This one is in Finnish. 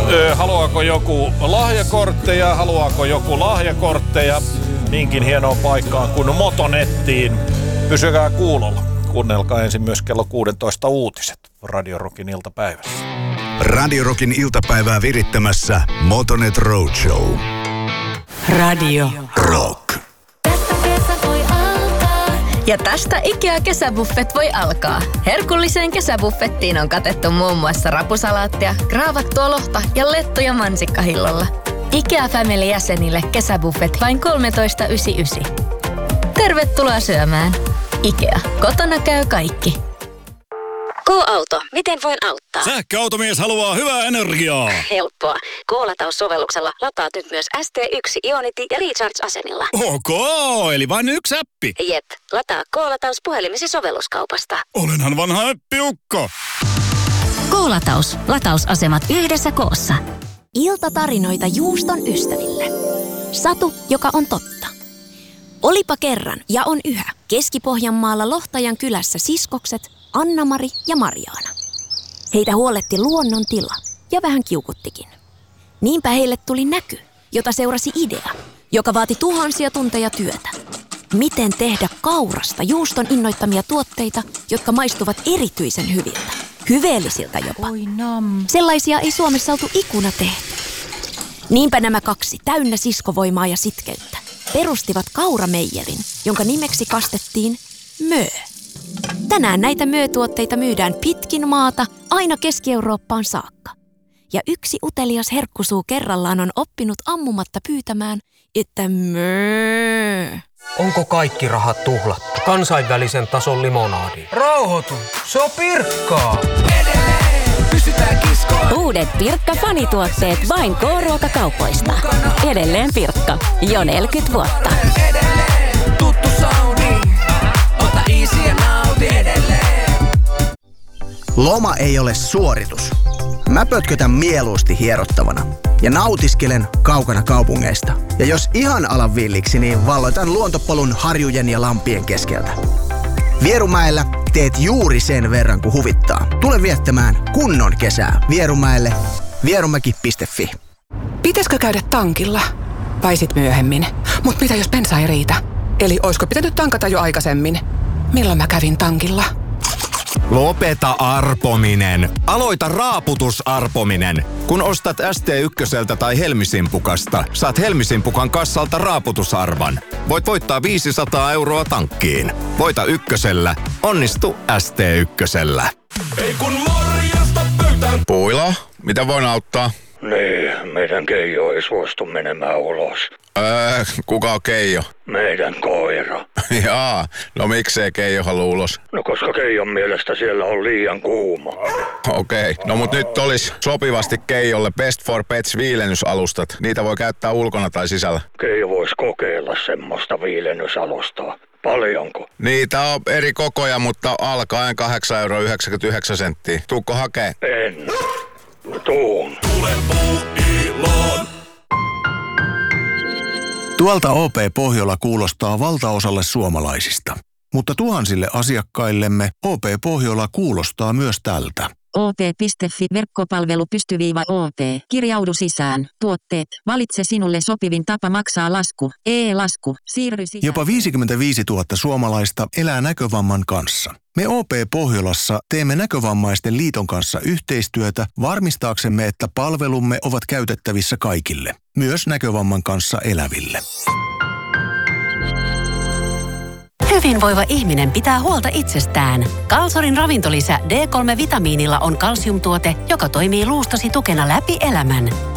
Haluaako joku lahjakortteja? Niinkin hienoon paikkaan kuin Motonettiin. Pysykää kuulolla. Kuunnelkaa ensin myös kello 16 uutiset Radio Rockin iltapäivässä. Radio Rockin iltapäivää virittämässä Motonet Roadshow. Radio Rock. Ja tästä IKEA-kesäbuffet voi alkaa. Herkulliseen kesäbuffettiin on katettu muun muassa rapusalaattia, graavattua lohta ja lettuja mansikkahillolla. IKEA Family-jäsenille kesäbuffet vain 13,99. Tervetuloa syömään. IKEA. Kotona käy kaikki. K-auto. Miten voin auttaa? Sähköautomies haluaa hyvää energiaa. Helppoa. K-lataussovelluksella lataat nyt myös ST1, Ionity ja Recharge-asemilla. Ok, eli vain yksi appi. Jep. Lataa K-lataus puhelimesi sovelluskaupasta. Olenhan vanha äppiukko. K-lataus. Latausasemat yhdessä koossa. Iltatarinoita juuston ystäville. Satu, joka on totta. Olipa kerran ja on yhä Keski-Pohjanmaalla Lohtajan kylässä siskokset Anna-Mari ja Marjaana. Heitä huoletti luonnon tila ja vähän kiukuttikin. Niinpä heille tuli näky, jota seurasi idea, joka vaati tuhansia tunteja työtä. Miten tehdä kaurasta juuston innoittamia tuotteita, jotka maistuvat erityisen hyviltä, hyveellisiltä jopa. Sellaisia ei Suomessa oltu ikuna tehty. Niinpä nämä kaksi täynnä siskovoimaa ja sitkeyttä perustivat kaurameijerin, jonka nimeksi kastettiin Mö. Tänään näitä Mö-tuotteita myydään pitkin maata aina Keski-Eurooppaan saakka. Ja yksi utelias herkkusuu kerrallaan on oppinut ammumatta pyytämään, että Mö. Onko kaikki rahat tuhlattu? Kansainvälisen tason limonaadi. Rauhoitu, se on Pirkkaa. Uudet Pirkka-fanituotteet vain K-ruokakaupoista. Edelleen Pirkka. Jo 40 vuotta. Tuttu soundi. Ota easy ja nauti edelleen. Loma ei ole suoritus. Mä pötkötän mieluusti hierottavana ja nautiskelen kaukana kaupungeista. Ja jos ihan alan villiksi, niin valloitan luontopolun harjujen ja lampien keskeltä. Vierumäellä teet juuri sen verran kuin huvittaa. Tule viettämään kunnon kesää Vierumäelle. Vierumäki.fi. Pitäisikö käydä tankilla? Vai sit myöhemmin? Mut mitä jos bensa ei riitä? Eli oisko pitänyt tankata jo aikaisemmin? Milloin mä kävin tankilla? Lopeta arpominen. Aloita raaputusarpominen. Kun ostat ST1 tai Helmisimpukasta, saat Helmisimpukan kassalta raaputusarvan. Voit voittaa 500 € tankkiin. Voita ykkösellä. Onnistu ST1. Ei kun morjesta pöytään. Puila, mitä voin auttaa? Niin, meidän Keijo ei suostu menemään ulos. Kuka on Keijo? Meidän koira. Jaa, no miksei Keijo halua ulos? No koska Keijon mielestä siellä on liian kuuma. Okei, no mut nyt olisi sopivasti Keijolle Best for Pets viilennysalustat. Niitä voi käyttää ulkona tai sisällä. Keijo voisi kokeilla semmoista viilennysalustaa. Paljonko? Niitä on eri kokoja, mutta alkaen 8,99 €. Tuukko hakee? En. Tuun. Tule Puuiloon. Tuolta OP Pohjola kuulostaa valtaosalle suomalaisista. Mutta tuhansille asiakkaillemme OP Pohjola kuulostaa myös tältä. OP.fi verkkopalvelu _OP. Kirjaudu sisään. Tuotteet. Valitse sinulle sopivin tapa maksaa lasku. E-lasku. Siirry sisään. Jopa 55 000 suomalaista elää näkövamman kanssa. Me OP Pohjolassa teemme Näkövammaisten liiton kanssa yhteistyötä varmistaaksemme, että palvelumme ovat käytettävissä kaikille, myös näkövamman kanssa eläville. Hyvinvoiva ihminen pitää huolta itsestään. Kalsorin ravintolisä D3-vitamiinilla on kalsiumtuote, joka toimii luustosi tukena läpi elämän.